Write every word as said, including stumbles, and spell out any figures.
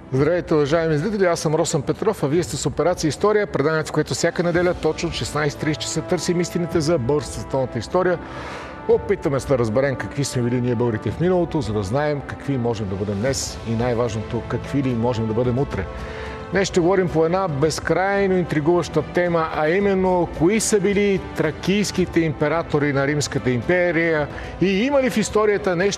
Здравейте, уважаеми зрители! Аз съм Росен Петров, а вие сте с Операция История, преданието, в което всяка неделя точно от шестнайсет и трийсет часа търсим истините за българската световната история. Опитаме се да разберем какви сме били ние българите в миналото, за да знаем какви можем да бъдем днес и най-важното, какви ли можем да бъдем утре. Днес ще говорим по една безкрайно интригуваща тема, а именно кои са били тракийските императори на Римската империя и има ли в историята нещо